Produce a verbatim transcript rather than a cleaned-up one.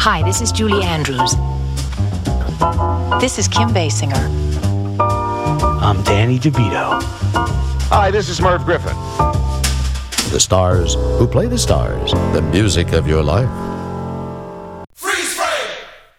Hi, this is Julie Andrews. This is Kim Basinger. I'm Danny DeVito. Hi, this is Merv Griffin. The stars who play the stars, the music of your life.